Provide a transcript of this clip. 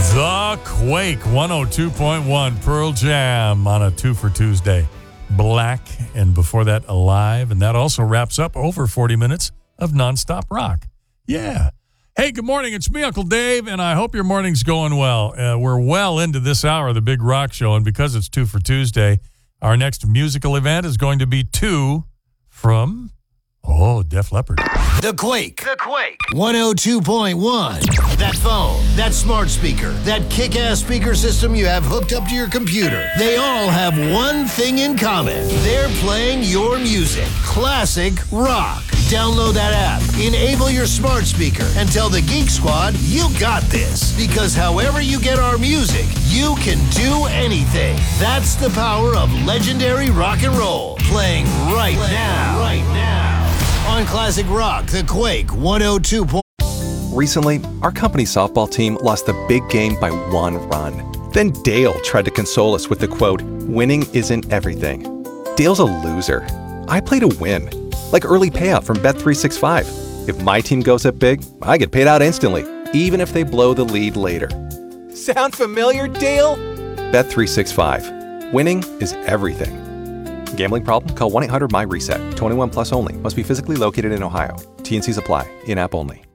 The Quake 102.1 Pearl Jam on a 2 for Tuesday. Black, and before that, Alive. And that also wraps up over 40 minutes of nonstop rock. Yeah. Hey, good morning. It's me, Uncle Dave, and I hope your morning's going well. We're well into this hour of the Big Rock Show, and because it's 2 for Tuesday, our next musical event is going to be 2 from, Def Leppard. The Quake. 102.1. That phone, that smart speaker, that kick-ass speaker system you have hooked up to your computer. They all have one thing in common. They're playing your music. Classic rock. Download that app, enable your smart speaker, and tell the Geek Squad you got this. Because however you get our music, you can do anything. That's the power of legendary rock and roll. Playing right now. On Classic Rock, The Quake 102. Recently, our company softball team lost the big game by 1 run. Then Dale tried to console us with the quote, "Winning isn't everything." Dale's a loser. I play to win. Like early payout from Bet365. If my team goes up big, I get paid out instantly, even if they blow the lead later. Sound familiar, Dale? Bet365. Winning is everything. Gambling problem? Call 1-800-MY-RESET. 21 plus only. Must be physically located in Ohio. T&Cs apply. In-app only.